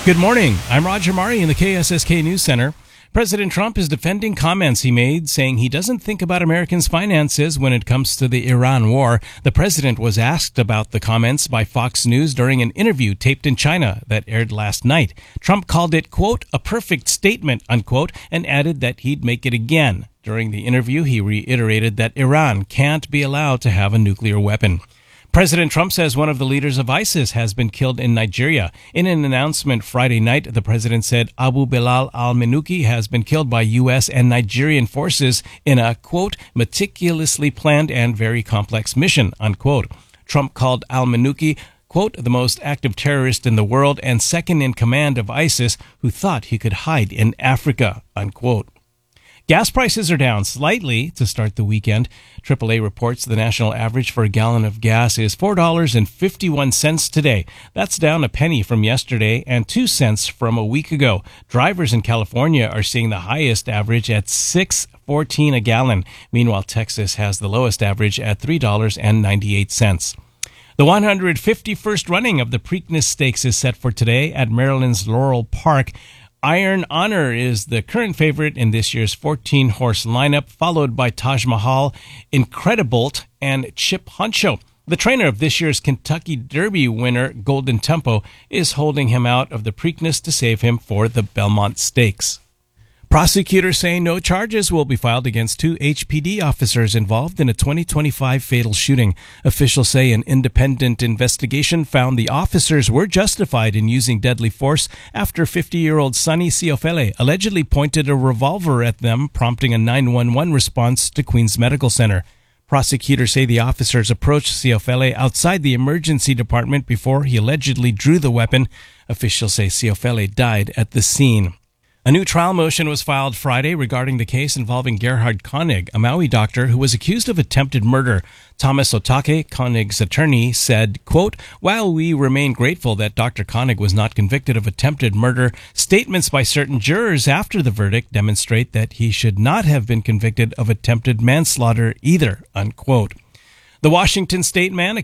Good morning. I'm Roger Mari in the KSSK News Center. President Trump is defending comments he made, saying he doesn't think about Americans' finances when it comes to the Iran war. The president was asked about the comments by Fox News during an interview taped in China that aired last night. Trump called it, quote, a perfect statement, unquote, and added that he'd make it again. During the interview, he reiterated that Iran can't be allowed to have a nuclear weapon. President Trump says one of the leaders of ISIS has been killed in Nigeria. In an announcement Friday night, the president said Abu Bilal al-Minuki has been killed by U.S. and Nigerian forces in a, quote, meticulously planned and very complex mission, unquote. Trump called al-Minuki, quote, the most active terrorist in the world and second in command of ISIS who thought he could hide in Africa, unquote. Gas prices are down slightly to start the weekend. AAA reports the national average for a gallon of gas is $4.51 today. That's down a penny from yesterday and 2 cents from a week ago. Drivers in California are seeing the highest average at $6.14 a gallon. Meanwhile, Texas has the lowest average at $3.98. The 151st running of the Preakness Stakes is set for today at Maryland's Laurel Park. Iron Honor is the current favorite in this year's 14-horse lineup, followed by Taj Mahal, Incredibolt, and Chip Honcho. The trainer of this year's Kentucky Derby winner, Golden Tempo, is holding him out of the Preakness to save him for the Belmont Stakes. Prosecutors say no charges will be filed against 2 HPD officers involved in a 2025 fatal shooting. Officials say an independent investigation found the officers were justified in using deadly force after 50-year-old Sonny Ciofele allegedly pointed a revolver at them, prompting a 911 response to Queens Medical Center. Prosecutors say the officers approached Ciofele outside the emergency department before he allegedly drew the weapon. Officials say Ciofele died at the scene. A new trial motion was filed Friday regarding the case involving Gerhard Koenig, a Maui doctor who was accused of attempted murder. Thomas Otake, Koenig's attorney, said, quote, while we remain grateful that Dr. Koenig was not convicted of attempted murder, statements by certain jurors after the verdict demonstrate that he should not have been convicted of attempted manslaughter either, unquote. The Washington State man